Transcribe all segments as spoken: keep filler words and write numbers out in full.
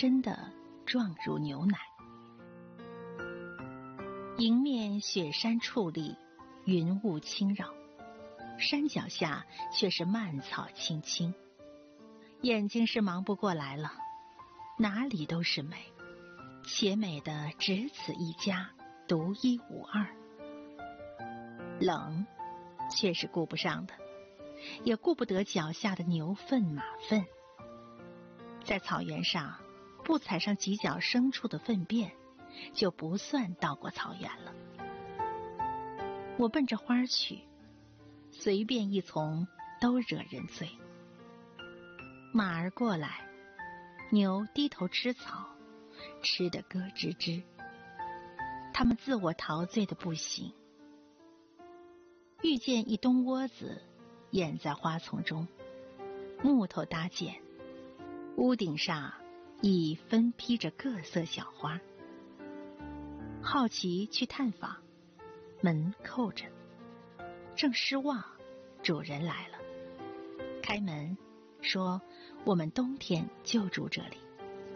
真的状如牛奶。迎面雪山矗立，云雾轻绕，山脚下却是蔓草青青。眼睛是忙不过来了，哪里都是美，且美的只此一家，独一无二。冷却是顾不上的，也顾不得脚下的牛粪马粪。在草原上不踩上几脚牲畜的粪便，就不算到过草原了。我奔着花去，随便一丛都惹人醉。马儿过来，牛低头吃草，吃得咯吱吱。它们自我陶醉的不行。遇见一东窝子掩在花丛中，木头搭建，屋顶上已分披着各色小花。好奇去探访，门扣着，正失望，主人来了，开门说我们冬天就住这里。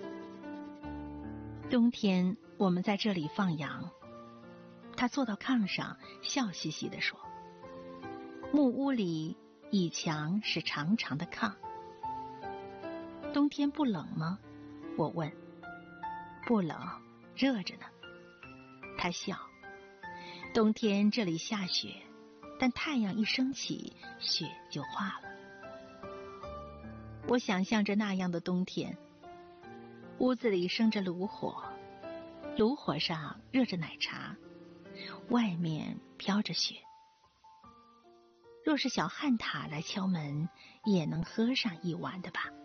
冬天我们在这里放羊。他坐到炕上，笑嘻嘻地说，木屋里倚墙是长长的炕。冬天不冷吗？我问。不冷，热着呢。他笑。冬天这里下雪，但太阳一升起，雪就化了。我想象着那样的冬天，屋子里生着炉火，炉火上热着奶茶，外面飘着雪。若是小旱獭来敲门，也能喝上一碗的吧。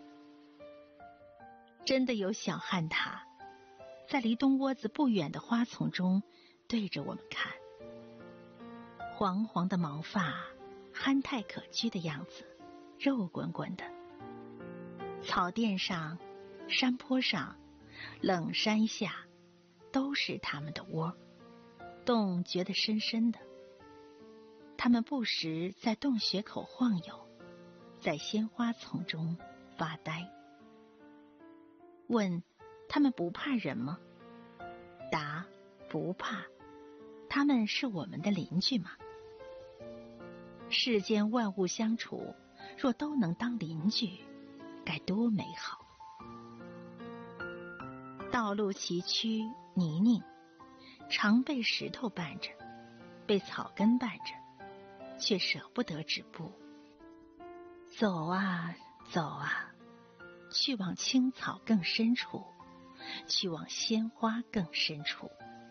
真的有小旱獭在离东窝子不远的花丛中对着我们看，黄黄的毛发，憨态可掬的样子，肉滚滚的。草甸上，山坡上，冷山下，都是它们的窝，洞掘得深深的。它们不时在洞穴口晃悠，在鲜花丛中发呆。问他们不怕人吗？答不怕，他们是我们的邻居嘛。世间万物相处，若都能当邻居，该多美好。道路崎岖泥泞，常被石头绊着，被草根绊着，却舍不得止步。走啊走啊，去往青草更深处，去往鲜花更深处。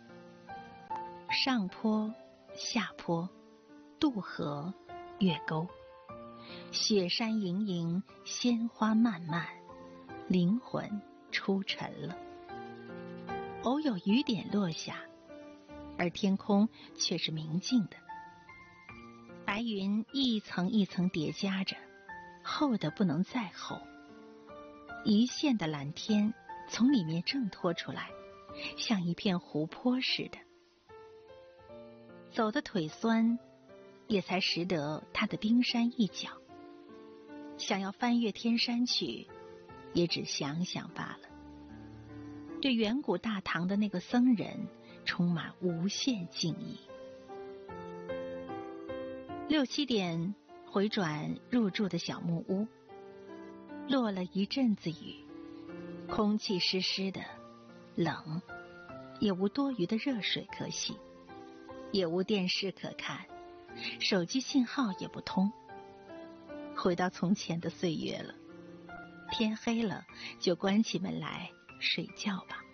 上坡下坡，渡河越沟，雪山盈盈，鲜花漫漫，灵魂出尘了。偶有雨点落下，而天空却是明净的。白云一层一层叠加着，厚得不能再厚。一线的蓝天从里面挣脱出来，像一片湖泊似的。走的腿酸，也才识得它的冰山一角。想要翻越天山去，也只想想罢了。对远古大唐的那个僧人充满无限敬意。六七点回转入住的小木屋，落了一阵子雨，空气湿湿的，冷，也无多余的热水可洗，也无电视可看，手机信号也不通。回到从前的岁月了，天黑了就关起门来睡觉吧。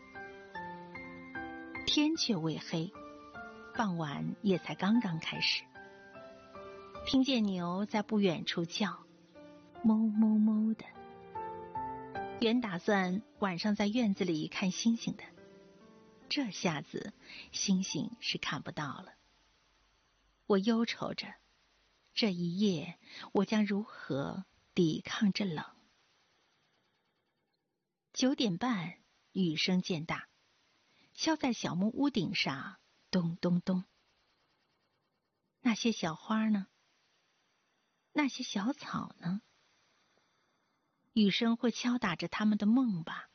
天却未黑，傍晚也才刚刚开始。听见牛在不远处叫，哞哞哞的。原打算晚上在院子里看星星的，这下子星星是看不到了。我忧愁着，这一夜我将如何抵抗这冷。九点半，雨声渐大，敲在小木屋顶上，咚咚咚。那些小花呢？那些小草呢？雨声会敲打着他们的梦吧。